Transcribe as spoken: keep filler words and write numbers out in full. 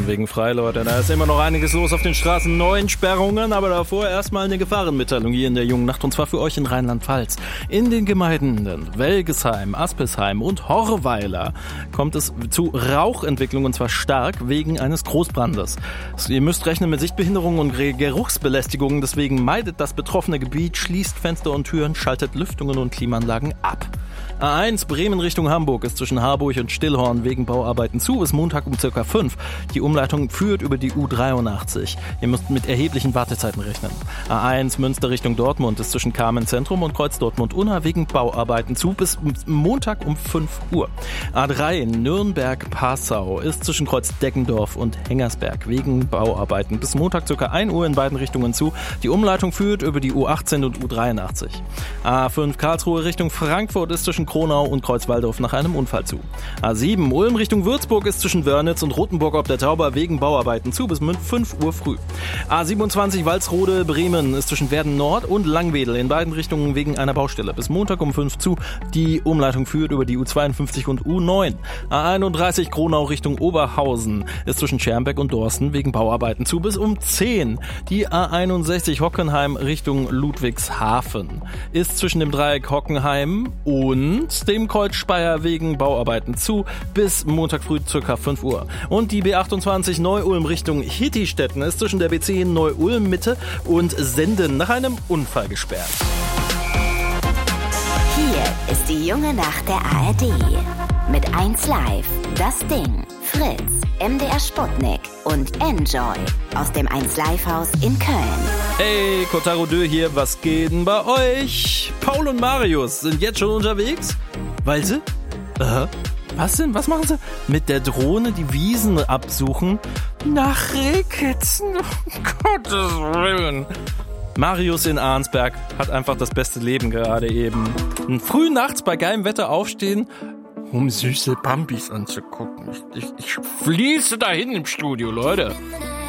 von wegen frei, Leute. Da ist immer noch einiges los auf den Straßen. Neuen Sperrungen, aber davor erstmal eine Gefahrenmitteilung hier in der jungen Nacht. Und zwar für euch in Rheinland-Pfalz. In den Gemeinden Welgesheim, Aspesheim und Horweiler kommt es zu Rauchentwicklung, und zwar stark wegen eines Großbrandes. Ihr müsst rechnen mit Sichtbehinderungen und Geruchsbelästigungen. Deswegen meidet das betroffene Gebiet, schließt Fenster und Türen, schaltet Lüftungen und Klimaanlagen ab. A eins Bremen Richtung Hamburg ist zwischen Harburg und Stillhorn wegen Bauarbeiten zu, bis Montag um circa fünf. Die Umleitung führt über die U dreiundachtzig. Ihr müsst mit erheblichen Wartezeiten rechnen. A eins Münster Richtung Dortmund ist zwischen Carmen Zentrum und Kreuz Dortmund-Unna wegen Bauarbeiten zu, bis Montag um fünf Uhr. A drei Nürnberg-Passau ist zwischen Kreuz Deggendorf und Hengersberg wegen Bauarbeiten bis Montag circa ein Uhr in beiden Richtungen zu. Die Umleitung führt über die U achtzehn und U dreiundachtzig. A fünf Karlsruhe Richtung Frankfurt ist zwischen Kronau und Kreuzwaldorf nach einem Unfall zu. A sieben Ulm Richtung Würzburg ist zwischen Wörnitz und Rothenburg ob der Tauber wegen Bauarbeiten zu bis fünf Uhr früh. A siebenundzwanzig Walsrode Bremen ist zwischen Werden Nord und Langwedel in beiden Richtungen wegen einer Baustelle bis Montag um fünf zu. Die Umleitung führt über die U zweiundfünfzig und U neun. A einunddreißig Kronau Richtung Oberhausen ist zwischen Schermbeck und Dorsten wegen Bauarbeiten zu bis um zehn. Die A einundsechzig Hockenheim Richtung Ludwigshafen ist zwischen dem Dreieck Hockenheim und dem Kreuz Speyer wegen Bauarbeiten zu bis Montag früh ca. fünf Uhr. Und die B achtundzwanzig Neu-Ulm Richtung Hittistetten ist zwischen der B zehn Neu-Ulm Mitte und Senden nach einem Unfall gesperrt. Hier ist die junge Nacht der A R D. Mit eins Live, Das Ding, Fritz, M D R Sputnik und Enjoy aus dem eins Live Haus in Köln. Hey, Kotaro Dö hier, was geht denn bei euch? Paul und Marius sind jetzt schon unterwegs? Weil sie? Äh, was denn? Was machen sie? Mit der Drohne die Wiesen absuchen? Nach Rehkitzen? Um Gottes Willen. Marius in Arnsberg hat einfach das beste Leben gerade eben. Früh nachts bei geilem Wetter aufstehen, um süße Bambis anzugucken. Ich, ich, ich fließe dahin im Studio, Leute.